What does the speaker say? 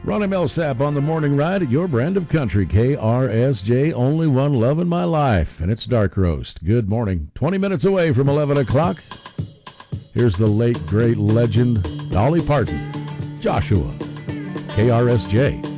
Ronnie Millsap on the morning ride at your brand of country, KRSJ, only one love in my life, and it's Dark Roast. Good morning. 20 minutes away from 11 o'clock. Here's the late, great legend, Dolly Parton. Joshua, KRSJ.